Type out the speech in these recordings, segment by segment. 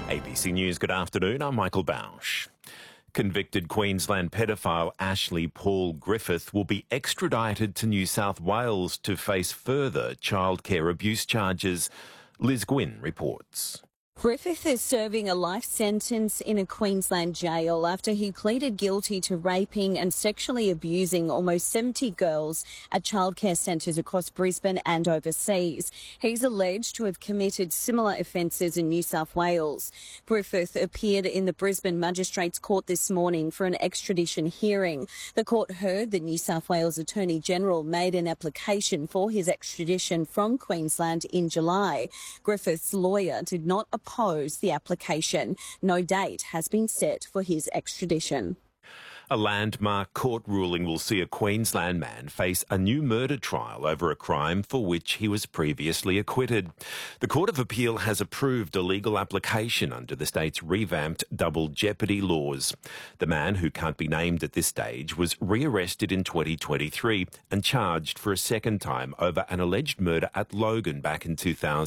ABC News, good afternoon. I'm Michael Bausch. Convicted Queensland paedophile Ashley Paul Griffith will be extradited to New South Wales to face further childcare abuse charges. Liz Gwynn reports. Griffith is serving a life sentence in a Queensland jail after he pleaded guilty to raping and sexually abusing almost 70 girls at childcare centres across Brisbane and overseas. He's alleged to have committed similar offences in New South Wales. Griffith appeared in the Brisbane Magistrates Court this morning for an extradition hearing. The court heard the New South Wales Attorney-General made an application for his extradition from Queensland in July. Griffith's lawyer did not oppose the application. No date has been set for his extradition. A landmark court ruling will see a Queensland man face a new murder trial over a crime for which he was previously acquitted. The Court of Appeal has approved a legal application under the state's revamped double jeopardy laws. The man, who can't be named at this stage, was rearrested in 2023 and charged for a second time over an alleged murder at Logan back in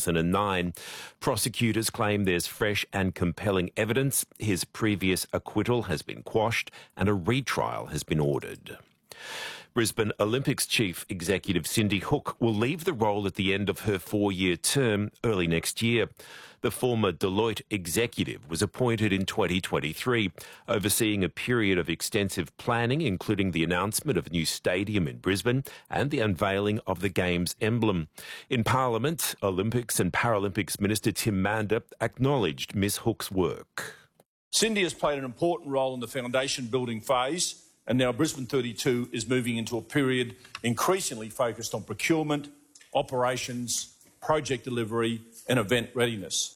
2009. Prosecutors claim there's fresh and compelling evidence. His previous acquittal has been quashed and a retrial has been ordered. Brisbane Olympics chief executive Cindy Hook will leave the role at the end of her 4-year term early next year. The former Deloitte executive was appointed in 2023, overseeing a period of extensive planning, including the announcement of a new stadium in Brisbane and the unveiling of the Games emblem. In Parliament, Olympics and Paralympics Minister Tim Mander acknowledged Ms Hook's work. Cindy has played an important role in the foundation building phase, and now Brisbane 32 is moving into a period increasingly focused on procurement, operations, project delivery and event readiness.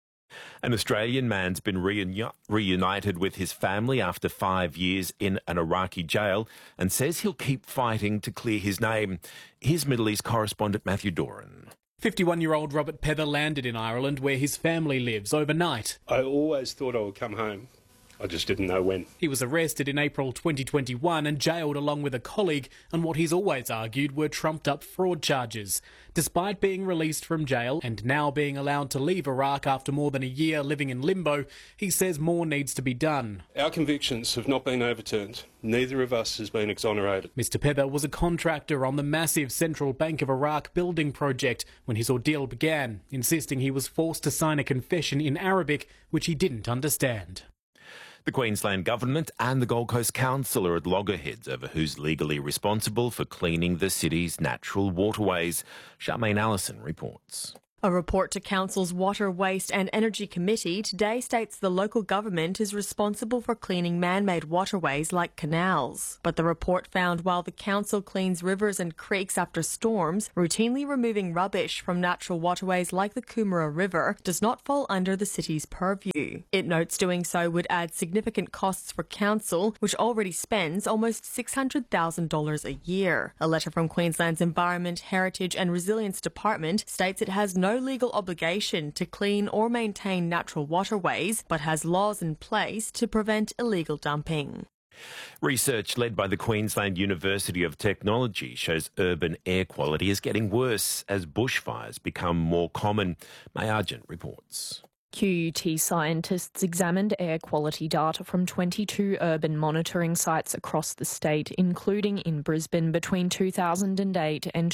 An Australian man's been reunited with his family after 5 years in an Iraqi jail and says he'll keep fighting to clear his name. Here's Middle East correspondent Matthew Doran. 51-year-old Robert Pether landed in Ireland, where his family lives, overnight. I always thought I would come home. I just didn't know when. He was arrested in April 2021 and jailed along with a colleague on what he's always argued were trumped-up fraud charges. Despite being released from jail and now being allowed to leave Iraq after more than a year living in limbo, he says more needs to be done. Our convictions have not been overturned. Neither of us has been exonerated. Mr Pether was a contractor on the massive Central Bank of Iraq building project when his ordeal began, insisting he was forced to sign a confession in Arabic, which he didn't understand. The Queensland Government and the Gold Coast Council are at loggerheads over who's legally responsible for cleaning the city's natural waterways. Charmaine Allison reports. A report to Council's Water, Waste and Energy Committee today states the local government is responsible for cleaning man-made waterways like canals. But the report found while the council cleans rivers and creeks after storms, routinely removing rubbish from natural waterways like the Coomera River does not fall under the city's purview. It notes doing so would add significant costs for council, which already spends almost $600,000 a year. A letter from Queensland's Environment, Heritage and Resilience Department states it has no legal obligation to clean or maintain natural waterways, but has laws in place to prevent illegal dumping. Research led by the Queensland University of Technology shows urban air quality is getting worse as bushfires become more common. May Argent reports. QUT scientists examined air quality data from 22 urban monitoring sites across the state, including in Brisbane between 2008 and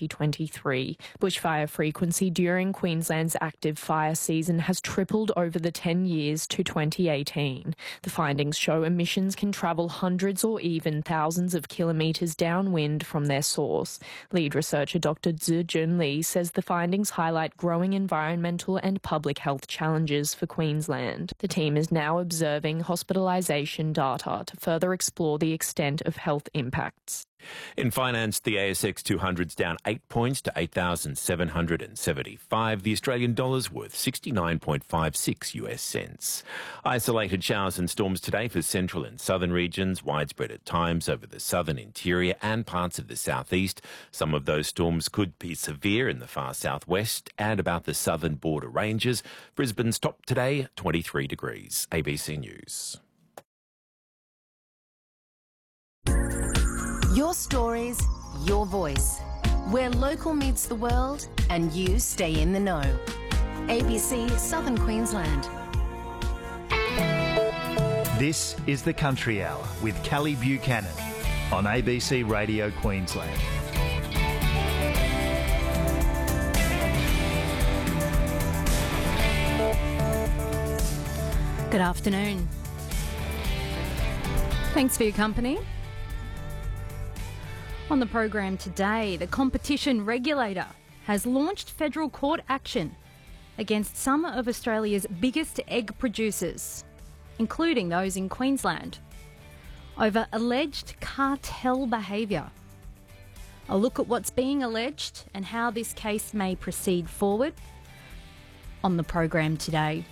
2023. Bushfire frequency during Queensland's active fire season has tripled over the 10 years to 2018. The findings show emissions can travel hundreds or even thousands of kilometres downwind from their source. Lead researcher Dr. Zhijun Li says the findings highlight growing environmental and public health challenges for Queensland. The team is now observing hospitalisation data to further explore the extent of health impacts. In finance, the ASX 200's down 8 points to 8,775. The Australian dollar's worth 69.56 US cents. Isolated showers and storms today for central and southern regions, widespread at times over the southern interior and parts of the southeast. Some of those storms could be severe in the far southwest and about the southern border ranges. Brisbane's top today, 23 degrees. ABC News. Your stories, your voice. Where local meets the world and you stay in the know. ABC Southern Queensland. This is the Country Hour with Callie Buchanan on ABC Radio Queensland. Good afternoon. Thanks for your company. On the program today, the competition regulator has launched federal court action against some of Australia's biggest egg producers, including those in Queensland, over alleged cartel behaviour. A look at what's being alleged and how this case may proceed forward on the program today.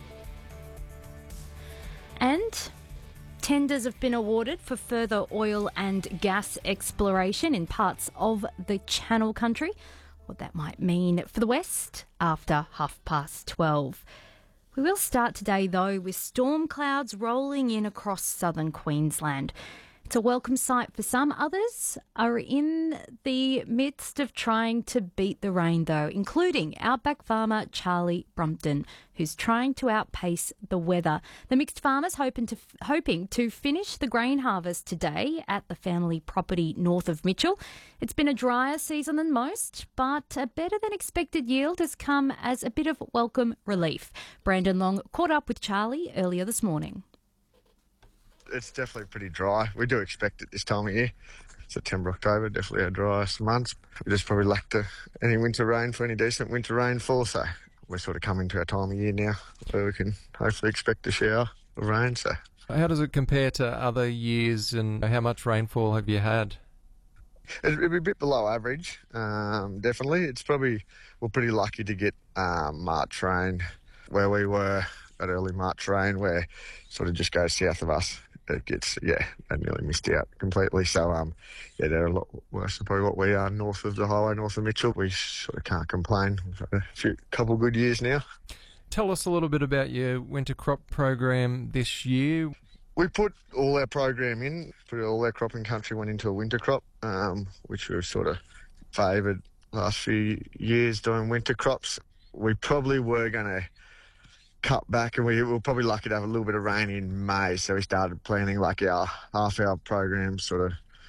And tenders have been awarded for further oil and gas exploration in parts of the Channel Country. What that might mean for the West after 12:30. We will start today, though, with storm clouds rolling in across southern Queensland. It's a welcome sight for some. Others are in the midst of trying to beat the rain, though, including outback farmer Charlie Brumpton, who's trying to outpace the weather. The mixed farmers hoping to finish the grain harvest today at the family property north of Mitchell. It's been a drier season than most, but a better than expected yield has come as a bit of welcome relief. Brandon Long caught up with Charlie earlier this morning. It's definitely pretty dry. We do expect it this time of year. September, October, definitely our driest months. We just probably lack any winter rain for any decent winter rainfall, so we're sort of coming to our time of year now where we can hopefully expect a shower of rain. So, how does it compare to other years, and how much rainfall have you had? It'd be a bit below average, definitely. We're pretty lucky to get March rain where we were at early March rain, where sort of just goes south of us. It gets, they nearly missed out completely. So, they're a lot worse than probably what we are north of the highway, north of Mitchell. We sort of can't complain. We've had a couple good years now. Tell us a little bit about your winter crop program this year. We put all our program in, all our cropping country went into a winter crop, which we were sort of favoured last few years doing winter crops. We probably were going to cut back, and we were probably lucky to have a little bit of rain in May, so we started planning like our half-hour program, sort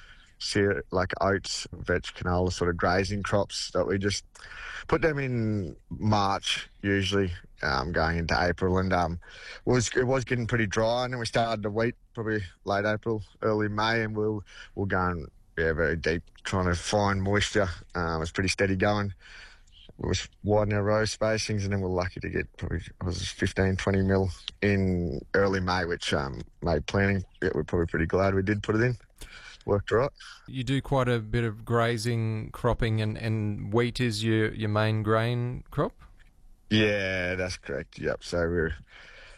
of like oats, veg, canola, sort of grazing crops that we just put them in March usually, going into April, and it was getting pretty dry, and then we started the wheat probably late April, early May, and we'll go in very deep trying to find moisture. It was pretty steady going. We was widening our row spacings, and then we're lucky to get probably 15-20 mil in early May, which made planning. We're probably pretty glad we did put it in. Worked right. You do quite a bit of grazing, cropping, and wheat is your main grain crop? Yeah, that's correct. Yep. So